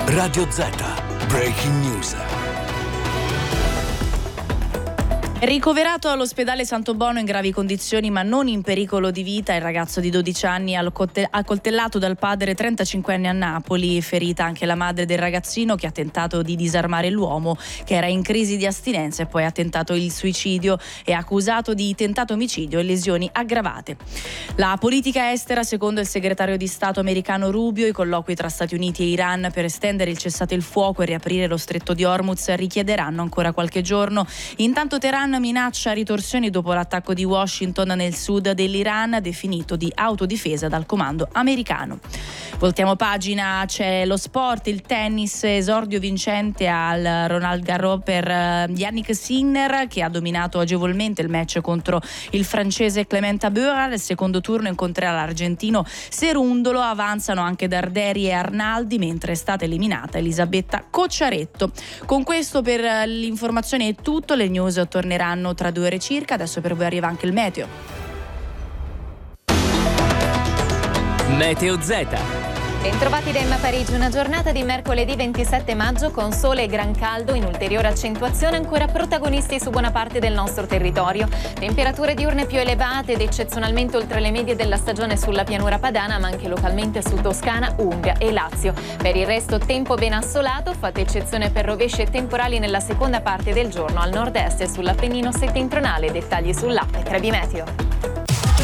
Radio Z. Breaking News. Ricoverato all'ospedale Santo Bono in gravi condizioni ma non in pericolo di vita, il ragazzo di 12 anni accoltellato dal padre 35 a Napoli, ferita anche la madre del ragazzino che ha tentato di disarmare l'uomo che era in crisi di astinenza e poi ha tentato il suicidio e accusato di tentato omicidio e lesioni aggravate. La politica estera, secondo il segretario di Stato americano Rubio, i colloqui tra Stati Uniti e Iran per estendere il cessate il fuoco e riaprire lo stretto di Hormuz richiederanno ancora qualche giorno. Intanto Teheran minaccia ritorsioni dopo l'attacco di Washington nel sud dell'Iran, definito di autodifesa dal comando americano. Voltiamo pagina, c'è lo sport, il tennis, esordio vincente al Roland Garros per Yannick Sinner, che ha dominato agevolmente il match contro il francese Clement Abeur. Al secondo turno incontrerà l'argentino Cerundolo, avanzano anche Darderi e Arnaldi, mentre è stata eliminata Elisabetta Cocciaretto. Con questo per l'informazione è tutto, le news torneranno tra 2 ore circa. Adesso per voi arriva anche il meteo. Meteo Z. Bentrovati da Emma Parigi, una giornata di mercoledì 27 maggio con sole e gran caldo in ulteriore accentuazione, ancora protagonisti su buona parte del nostro territorio. Temperature diurne più elevate ed eccezionalmente oltre le medie della stagione sulla pianura padana, ma anche localmente su Toscana, Umbria e Lazio. Per il resto tempo ben assolato, fate eccezione per rovesci e temporali nella seconda parte del giorno al nord-est e sull'Appennino settentrionale. Dettagli sull'app Trebi Meteo.